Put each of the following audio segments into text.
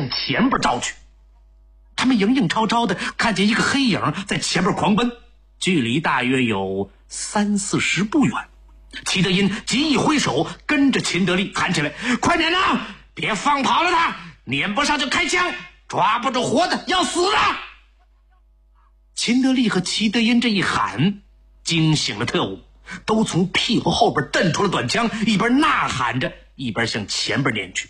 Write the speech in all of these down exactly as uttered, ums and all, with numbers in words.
向前边照去。他们影影绰绰的看见一个黑影在前边狂奔，距离大约有三四十步远。齐德音急一挥手，跟着秦德利喊起来：快点啊，别放跑了他，撵不上就开枪，抓不住活的要死的。秦德利和齐德音这一喊，惊醒了特务，都从屁股后边蹬出了短枪，一边呐喊着，一边向前边撵去。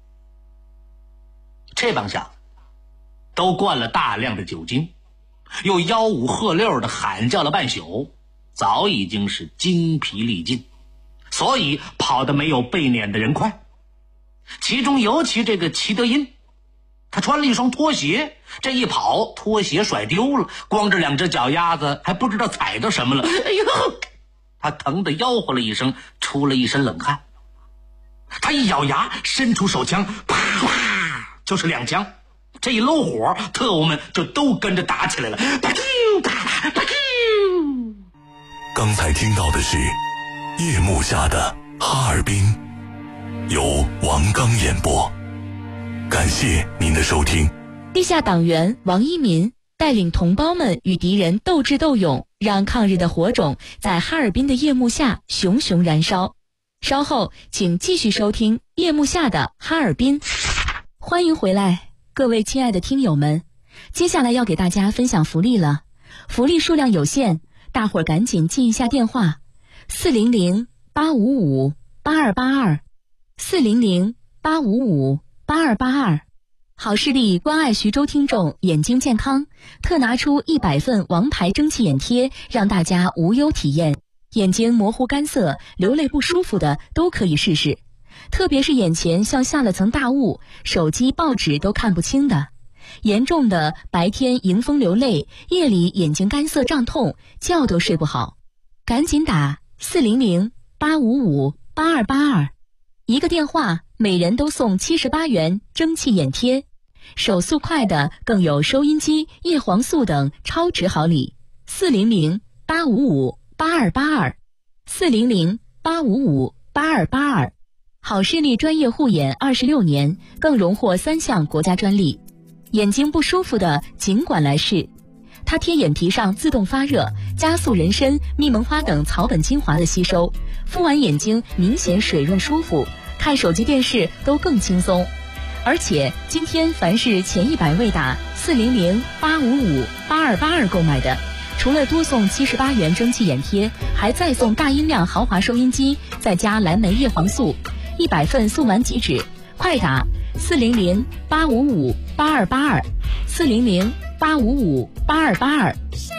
这帮小子都灌了大量的酒精，又吆五喝六的喊叫了半宿，早已经是精疲力尽，所以跑得没有被撵的人快。其中尤其这个齐德音，他穿了一双拖鞋，这一跑拖鞋甩丢了，光着两只脚丫子还不知道踩到什么了。哎呦，他疼得吆喝了一声，出了一身冷汗。他一咬牙，伸出手枪，啪啪就是两枪。这一搂火，特务们就都跟着打起来了。啪啾啪啪啾。 刚才听到的是夜幕下的哈尔滨，由王刚演播。感谢您的收听。 地下党员王一民带领同胞们与敌人斗智斗勇，让抗日的火种在哈尔滨的夜幕下熊熊燃烧。稍后请继续收听夜幕下的哈尔滨。欢迎回来，各位亲爱的听友们，接下来要给大家分享福利了。福利数量有限，大伙儿赶紧记一下电话：四零零八五五八二八二，四零零八五五八二八二。好视力关爱徐州听众眼睛健康，特拿出一百份王牌蒸汽眼贴，让大家无忧体验。眼睛模糊干涩、流泪不舒服的都可以试试，特别是眼前像下了层大雾，手机、报纸都看不清的。严重的白天迎风流泪，夜里眼睛干涩胀痛，觉都睡不好，赶紧打四零零八五五八二八二，一个电话每人都送七十八元蒸汽眼贴，手速快的更有收音机、叶黄素等超值好礼。四零零八五五八二八二，四零零八五五八二八二。好视力专业护眼二十六年，更荣获三项国家专利。眼睛不舒服的尽管来试，它贴眼皮上自动发热，加速人参、蜜蒙花等草本精华的吸收，敷完眼睛明显水润舒服，看手机电视都更轻松。而且今天凡是前一百位打四零零八五五八二八二购买的，除了多送七十八元蒸汽眼贴，还再送大音量豪华收音机，再加蓝莓叶黄素，一百份送完即止。快打四零零八五五八二八二，四零零八五五八二八二。